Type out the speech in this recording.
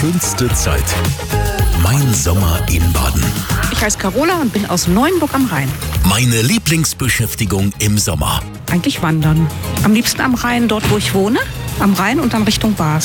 schönste Zeit. Mein Sommer in Baden. Ich heiße Carola und bin aus Neuenburg am Rhein. Meine Lieblingsbeschäftigung im Sommer. Eigentlich wandern. Am liebsten am Rhein, dort wo ich wohne. Am Rhein und dann Richtung Baar.